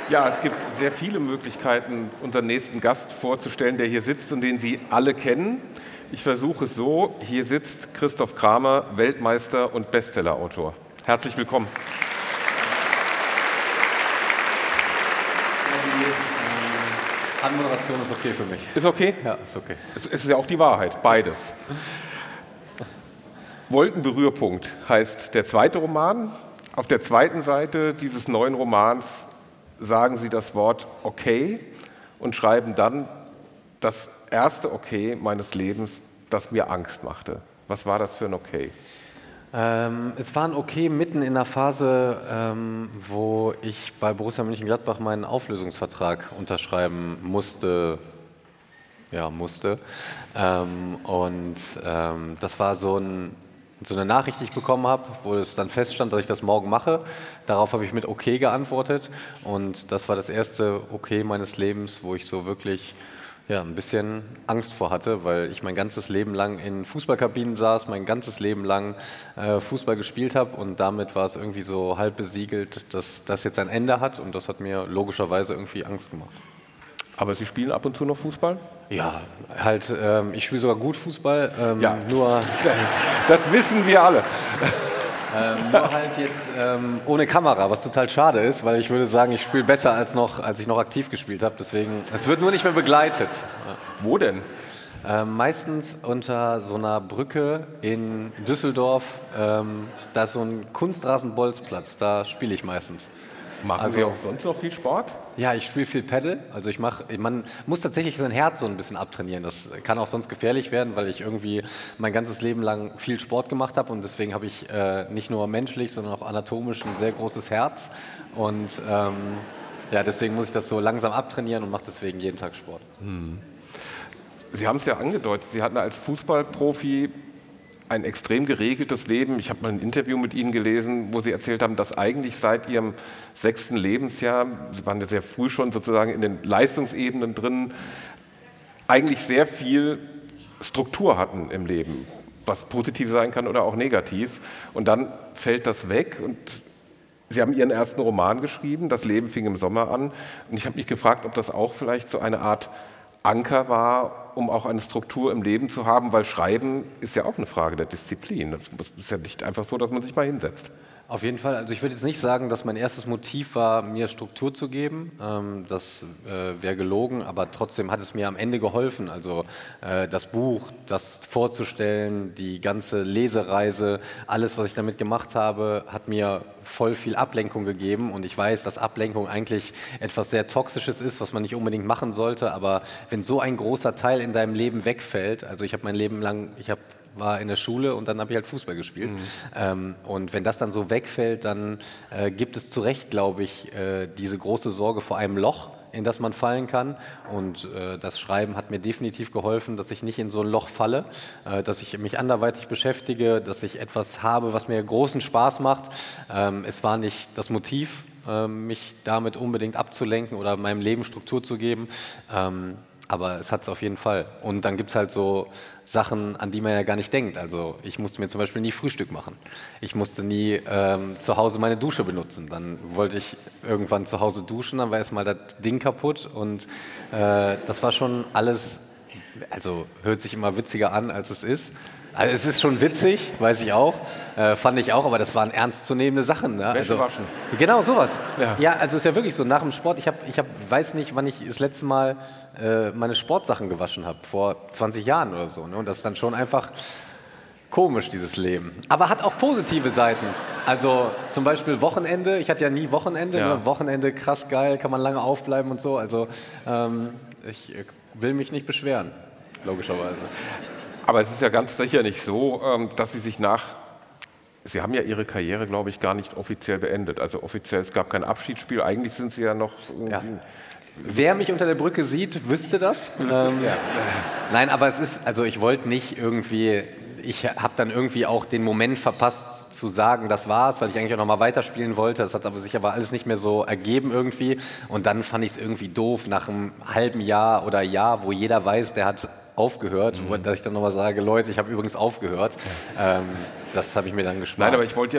Ja, es gibt sehr viele Möglichkeiten, unseren nächsten Gast vorzustellen, der hier sitzt und den Sie alle kennen. Ich versuche es so. Hier sitzt Christoph Kramer, Weltmeister und Bestsellerautor. Herzlich willkommen. Die Anmoderation ist okay für mich. Ist okay? Ja, ist okay. Es ist ja auch die Wahrheit, beides. Wolkenberührpunkt heißt der zweite Roman. Auf der zweiten Seite dieses neuen Romans sagen Sie das Wort okay und schreiben dann das erste Okay meines Lebens, das mir Angst machte. Was war das für ein Okay? Es war ein Okay mitten in einer Phase, wo ich bei Borussia Mönchengladbach meinen Auflösungsvertrag unterschreiben musste. Das war so eine Nachricht, die ich bekommen habe, wo es dann feststand, dass ich das morgen mache. Darauf habe ich mit Okay geantwortet und das war das erste Okay meines Lebens, wo ich so wirklich ein bisschen Angst vor hatte, weil ich mein ganzes Leben lang in Fußballkabinen saß, mein ganzes Leben lang Fußball gespielt habe und damit war es irgendwie so halb besiegelt, dass das jetzt ein Ende hat und das hat mir logischerweise irgendwie Angst gemacht. Aber Sie spielen ab und zu noch Fußball? Ja, halt, ich spiele sogar gut Fußball, nur das wissen wir alle. Nur halt jetzt ohne Kamera, was total schade ist, weil ich würde sagen, ich spiele besser als ich noch aktiv gespielt habe. Deswegen, es wird nur nicht mehr begleitet. Wo denn? Meistens unter so einer Brücke in Düsseldorf. Da ist so ein Kunstrasenbolzplatz, da spiele ich meistens. Machen Sie auch sonst noch viel Sport? Ja, ich spiele viel Paddle. Also man muss tatsächlich sein Herz so ein bisschen abtrainieren. Das kann auch sonst gefährlich werden, weil ich irgendwie mein ganzes Leben lang viel Sport gemacht habe und deswegen habe ich nicht nur menschlich, sondern auch anatomisch ein sehr großes Herz und deswegen muss ich das so langsam abtrainieren und mache deswegen jeden Tag Sport. Sie haben es ja angedeutet, Sie hatten als Fußballprofi ein extrem geregeltes Leben. Ich habe mal ein Interview mit Ihnen gelesen, wo Sie erzählt haben, dass eigentlich seit Ihrem 6. Lebensjahr, Sie waren ja sehr früh schon sozusagen in den Leistungsebenen drin, eigentlich sehr viel Struktur hatten im Leben, was positiv sein kann oder auch negativ. Und dann fällt das weg und Sie haben Ihren ersten Roman geschrieben, Das Leben fing im Sommer an. Und ich habe mich gefragt, ob das auch vielleicht so eine Art Anker war, um auch eine Struktur im Leben zu haben, weil Schreiben ist ja auch eine Frage der Disziplin. Es ist ja nicht einfach so, dass man sich mal hinsetzt. Auf jeden Fall. Also ich würde jetzt nicht sagen, dass mein erstes Motiv war, mir Struktur zu geben. Das wäre gelogen, aber trotzdem hat es mir am Ende geholfen. Also das Buch, das vorzustellen, die ganze Lesereise, alles, was ich damit gemacht habe, hat mir voll viel Ablenkung gegeben. Und ich weiß, dass Ablenkung eigentlich etwas sehr Toxisches ist, was man nicht unbedingt machen sollte. Aber wenn so ein großer Teil in deinem Leben wegfällt, also ich habe mein Leben lang, war in der Schule und dann habe ich halt Fußball gespielt. Und wenn das dann so wegfällt, dann gibt es zu Recht, glaube ich, diese große Sorge vor einem Loch, in das man fallen kann. Und das Schreiben hat mir definitiv geholfen, dass ich nicht in so ein Loch falle, dass ich mich anderweitig beschäftige, dass ich etwas habe, was mir großen Spaß macht. Es war nicht das Motiv, mich damit unbedingt abzulenken oder meinem Leben Struktur zu geben. Aber es hat es auf jeden Fall. Und dann gibt es halt so Sachen, an die man ja gar nicht denkt. Also ich musste mir zum Beispiel nie Frühstück machen. Ich musste nie zu Hause meine Dusche benutzen. Dann wollte ich irgendwann zu Hause duschen, dann war erstmal das Ding kaputt. Und das war schon alles, also hört sich immer witziger an, als es ist. Also es ist schon witzig, weiß ich auch, fand ich auch, aber das waren ernstzunehmende Sachen. Ne? Wäsche waschen. Genau, sowas. Ja, also es ist ja wirklich so, nach dem Sport, ich weiß nicht, wann ich das letzte Mal meine Sportsachen gewaschen habe, vor 20 Jahren oder so. Ne? Und das ist dann schon einfach komisch, dieses Leben. Aber hat auch positive Seiten. Also zum Beispiel Wochenende, ich hatte ja nie Wochenende, ja. Ne? Wochenende krass geil, kann man lange aufbleiben und so. Also ich will mich nicht beschweren, logischerweise. Aber es ist ja ganz sicher nicht so, dass Sie sich Sie haben ja Ihre Karriere, glaube ich, gar nicht offiziell beendet. Also offiziell, es gab kein Abschiedsspiel. Eigentlich sind Sie ja noch irgendwie... Ja. Wer mich unter der Brücke sieht, wüsste das. Nein, aber es ist, also ich wollte nicht irgendwie, ich habe dann irgendwie auch den Moment verpasst zu sagen, das war's, weil ich eigentlich auch noch mal weiterspielen wollte. Das hat sich aber alles nicht mehr so ergeben irgendwie. Und dann fand ich es irgendwie doof, nach einem halben Jahr oder Jahr, wo jeder weiß, der hat aufgehört, dass ich dann nochmal sage, Leute, ich habe übrigens aufgehört. Das habe ich mir dann gespart. Nein, aber ich wollte